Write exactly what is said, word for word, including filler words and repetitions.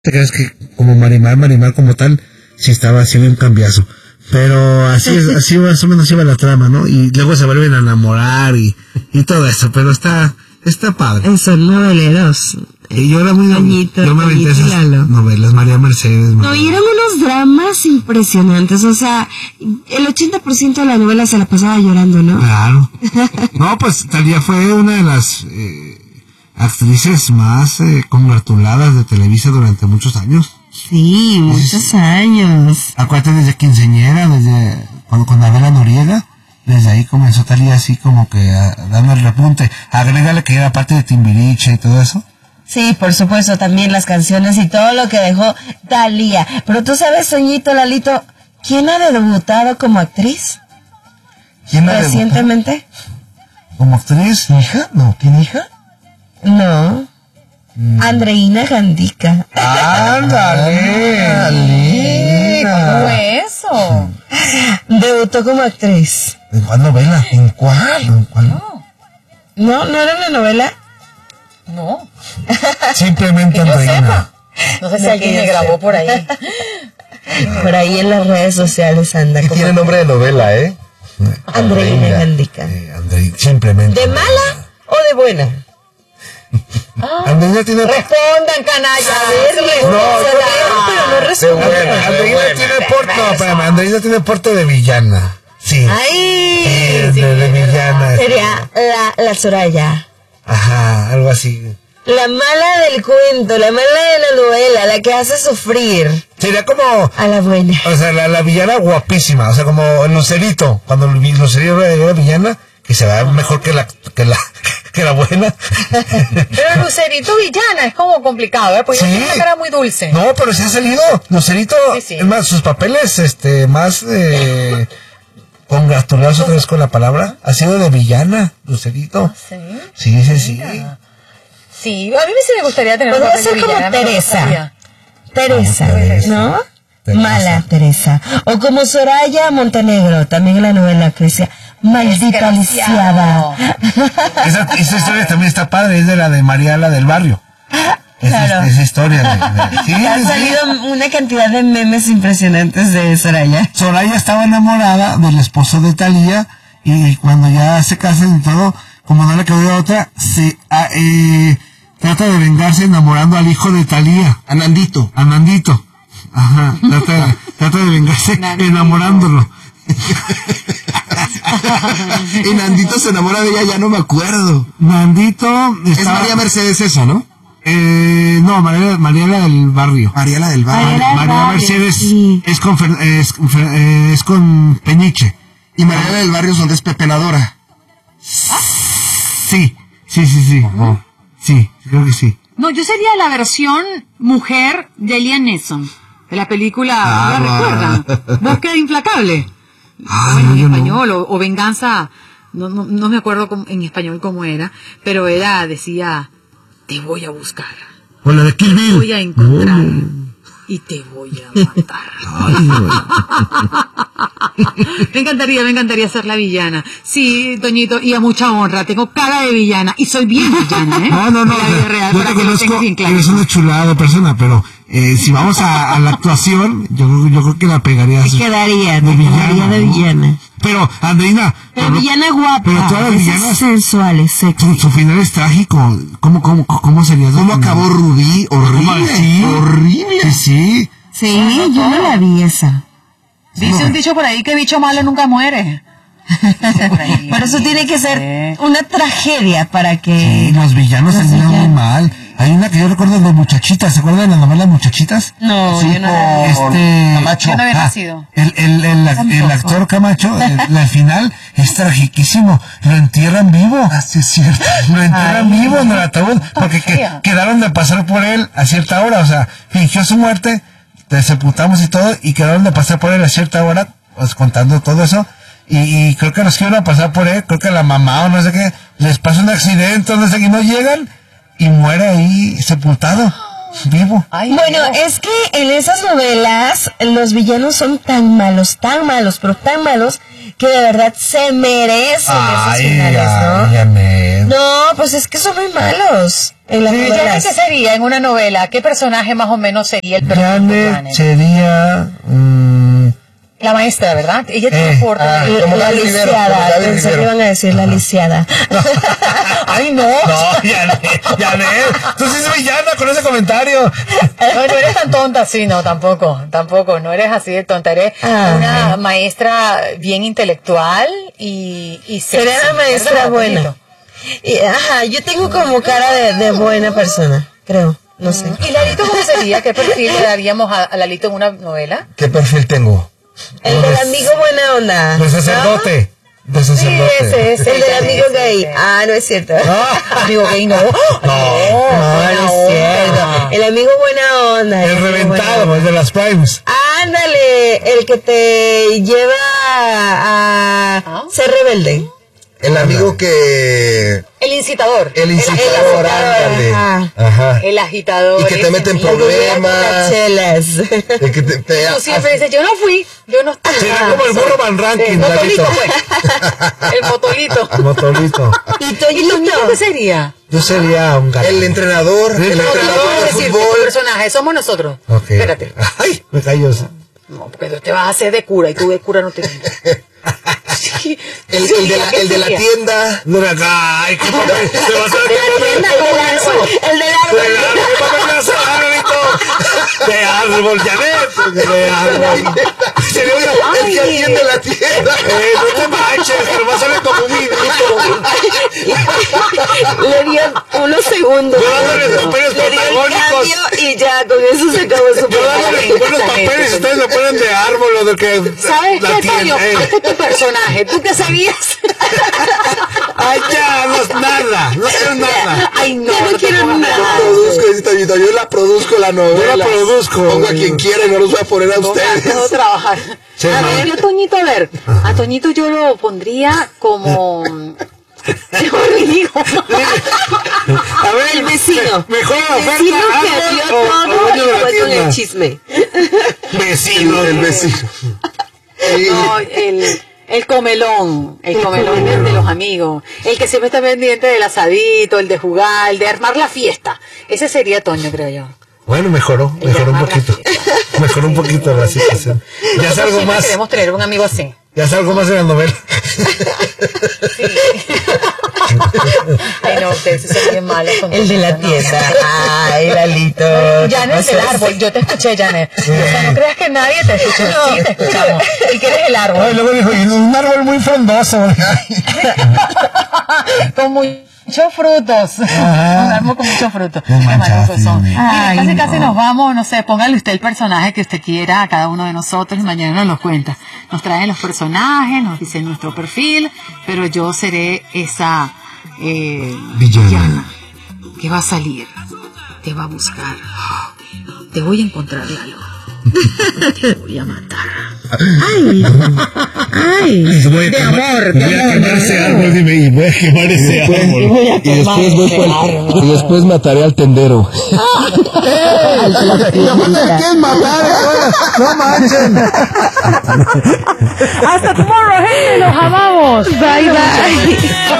te crees que como Marimar, Marimar como tal, sí estaba haciendo un cambiazo. Pero así es, así más o menos iba la trama, ¿no? Y luego se vuelven a enamorar y, y todo eso, pero está, está padre. Son noveleros. Y yo era muy Toñito, yo me aventé Toñito y esas Lalo. novelas, María Mercedes. No, María. y eran unos dramas impresionantes, o sea, el ochenta por ciento de la novela se la pasaba llorando, ¿no? Claro. No, pues Thalía fue una de las eh, actrices más eh, congratuladas de Televisa durante muchos años. Sí, muchos años. Acuérdate, desde quinceañera, desde cuando con Adela Noriega, desde ahí comenzó Thalía así como que a, a darme el repunte. Agrégale que era parte de Timbiriche y todo eso. Sí, por supuesto, también las canciones y todo lo que dejó Thalía. Pero tú sabes, Toñito, Lalito, ¿quién ha debutado como actriz? ¿Quién ha recientemente? debutado? ¿Como actriz? ¿Hija? No, ¿tiene hija? No. Mm. Andreina Gandica. ¡Ándale! ¡Ándale! ¿Cómo eso? Debutó como actriz. ¿En cuál novela? ¿En cuál? ¿En cuál? No. ¿No? ¿No era una novela? No. Simplemente que yo Andreina. sepa. No sé si No, alguien que me yo grabó sepa. por ahí. Por ahí en las redes sociales anda. Sí como tiene nombre de novela, ¿eh? Andreina Gandica. Eh, Andreina, simplemente. ¿De mala o de buena? Ah, Andreina tiene... respondan, canalla. A ver, Sí, no, se yo la- digo, pero no responde. Andreina, Andreina tiene porte... No, espérame, Andreina tiene porte de villana. Sí. ¡Ay! Eh, de, de villana. Sería la, la Soraya. Ajá, algo así. La mala del cuento, la mala de la novela, la que hace sufrir Sería como... a la buena. O sea, la, la villana guapísima. O sea, como el Lucerito. Cuando el Lucerito era, era villana, que se va mejor que la... Que la que la buena. Pero Lucerito villana es como complicado, ¿eh? Pues Sí. yo tengo una cara muy dulce. No, pero sí ha salido. Lucerito, Sí, sí. es más, sus papeles, este, más, eh, congratulados otra vez con la palabra, ha sido de villana, Lucerito. ¿Sí? Sí, sí, sí. Mira. Sí, a mí sí me gustaría tener un Podría papel de ser como villana. me Teresa. gustaría. Teresa, Vamos, Teresa. ¿no? Teresa. Mala Teresa. O como Soraya Montenegro, también en la novela que decía, maldita Desgraciado. lisiada. Esa, esa historia también está padre, es de la de Mariala del Barrio. Esa, Claro. esa historia de, de- sí, Han sí. salido una cantidad de memes impresionantes de Soraya. Soraya estaba enamorada del esposo de Thalía y cuando ya se casan y todo, como no le quedó de otra, se ah, eh, trata de vengarse enamorando al hijo de Thalía, a Nandito, a Nandito. Ajá, trata de, trata de vengarse Nandito. enamorándolo. Y Nandito se enamora de ella, ya no me acuerdo. Nandito Es estaba- María Mercedes esa, ¿no? Eh, no, Mariela, Mariela del Barrio. Mariela del Barrio. Mariela del María Barrio, Mercedes sí. es con Fer- es, con Fer- eh, es con Peñiche. Y Mariela del Barrio son despepenadora. Sí, sí, sí, sí. Sí, creo que sí. No, yo sería la versión mujer de Liam Neeson, de la película, Ah, ¿la va. recuerdan? Búsqueda implacable. Ah, Bueno, no, en yo no. español, o, o venganza, no, no, no me acuerdo cómo- en español cómo era, pero era, decía, te voy a buscar, O la de Kill te Bill. voy a encontrar No. y te voy a matar. Me encantaría, me encantaría ser la villana. Sí, Toñito, y a mucha honra, tengo cara de villana, y soy bien villana, ¿eh? No, no, no. En la vida real, Yo para te que lo conozco, tengas bien claro. eres una chulada de persona, pero eh, si vamos a, a la actuación, yo, creo- yo creo que la pegarías. Te quedaría, te de villana, quedaría de ¿no? villana. Pero, Andreina. Pero pero- villana guapa. Pero todas las esas villanas, sensuales, su, sexy. su final es trágico. ¿Cómo, cómo, cómo sería? su ¿Cómo final? acabó Rubí? Horrible. Sí. Horrible. Sí, sí. Sí, yo no la vi esa. Dice un dicho por ahí que bicho malo nunca muere. Por ahí. Por eso tiene que ser Sí. una tragedia para que... Sí, los villanos Los terminan muy villanos. mal. Hay una que yo recuerdo de Muchachitas. ¿Se acuerdan de la novela Muchachitas? No, Sí, yo no la vi. este Camacho. Yo no había ah, nacido. el, el, el, el actor Camacho, el, el final es tragiquísimo. Lo entierran vivo. Así es cierto. Lo entierran Ay. vivo en el ataúd porque que- fea. quedaron de pasar por él a cierta hora. O sea, fingió su muerte, le sepultamos y todo, y quedaron de pasar por él a cierta hora, pues contando todo eso. Y, y creo que los que iban a pasar por él, creo que la mamá o no sé qué, les pasa un accidente o no sé qué, no llegan y muere ahí sepultado, vivo. Ay, Bueno, Dios. es que en esas novelas los villanos son tan malos, tan malos, pero tan malos que de verdad se merecen esos finales, ¿no? Janet, No, pues es que son muy malos en las Sí, novelas. ¿qué sería en una novela? ¿Qué personaje más o menos sería el personaje? Janet sería... mm, La maestra, ¿verdad? Ella Eh, tiene porte ah, de... como La Gaby Rivero, como lisiada, Gaby pensé que Rivero. iban a decir la lisiada. ¡Ay, no! No, Janet, Janet, tú sí eres villana con ese comentario. No, no eres tan tonta, sí, no, tampoco, tampoco, no eres así de tonta, eres Ah, una maestra bien intelectual y... y sexy, Seré una maestra ¿verdad? buena. Bonito. Y, ajá, yo tengo como cara de, de buena persona, creo, no sé. ¿Y Lalito cómo sería? ¿Qué perfil le daríamos a, a Lalito en una novela? ¿Qué perfil tengo? El del amigo buena onda. De sacerdote. De Sí, sacerdote. ese, ese. El del ese, amigo ese, gay. ese. Ah, no es cierto. Amigo gay, no. No, No, buena no es onda. cierto. El amigo buena onda. El amigo reventado, buena el de las primes. onda. Ándale, el que te lleva a ¿Ah? ser rebelde. El amigo que... El incitador. El incitador, ándale. Ajá. Ajá. El agitador. Y que te ese mete en mismo. problemas. Las chelas. El que te... te Tú siempre dices, yo no fui, yo no estuve. Será como el burro Van Ranking, Sí, Motolito, Lalito. pues. El motolito. Motolito. ¿Y ¿Y Toñito? Toñito qué sería? Yo sería un gato. El entrenador. Sí, El no, No, yo no entrenador puedo de decir que tu fútbol. personaje, somos nosotros. Ok. Espérate. Ay, me cayó. No, porque tú te vas a hacer de cura y tú de cura no te... El, el de la, el de la tienda. No, ay, qué papel. Se va a hacer De la tienda con el árbol. El del árbol. de árbol, ¿qué papel me vas a dar, Lalito? De árbol, Janet. De árbol. Sería una- El que atiende la tienda. Eh, no te manches, pero va a salir como un minuto. Le dio unos segundos. Yo dándole papeles Le dio el protagónicos. cambio y ya, con eso se acabó su Yo dándole personaje. buenos papeles y ustedes me ponen de árbol o de que... ¿Sabes la qué, Toño? tienda, eh. Este es tu personaje. ¿Tú qué sabías? Ay, ya, no es nada, no es nada. Ay, no, Ya no no te quiero pongas nada. Yo nervioso. produzco, dice Toñito, yo la produzco la novela. Yo la produzco. Pongo a quien quiera y no los voy a poner a No me ustedes. dejo trabajar. Sí, a no. ver, yo Toñito, a ver, a Toñito yo lo pondría como... Mi hijo. A ver, El vecino. Mejor la El oferta, vecino que árbol vio o- o todo dueño y de la fue con tienda. el chisme. Vecino, El vecino. No, el, el comelón, el comelón de, de los amigos, el que siempre está pendiente del asadito, el de jugar, el de armar la fiesta. Ese sería Toño, creo yo. Bueno, mejoró, mejoró un poquito. Mejoró un poquito la situación. Ya es Nosotros algo siempre más, queremos tener un amigo así. ya es algo más en la novela. Sí. Ay, no, ustedes son bien malos con El de la Toñito, no. tienda. Ay, Lalito. Janet No del sé. árbol, yo te escuché, Janet. O sea, no creas que nadie te escuchó. Sí, te escuchamos. Y que eres el Ay, árbol. luego dijo, y un árbol muy frondoso. Con muchos frutos. Un árbol con muchos frutos. Muy Qué manchados, malucos son. sí. Mire, Ay, casi no. casi nos vamos, no sé, póngale usted el personaje que usted quiera a cada uno de nosotros y mañana nos los cuenta. Nos traen los personajes, nos dicen nuestro perfil, pero yo seré esa eh, Villana. Que va a salir, te va a buscar. Te voy a encontrar, Lalo. Te voy a matar. Ay, ay. De amor, voy a quemar ese árbol, dime, y voy a quemar ese árbol. Y después voy por- y después mataré al tendero. ¿Quién matar? No manchen. Hasta tomorrow, gente, nos amamos. Bye, bye.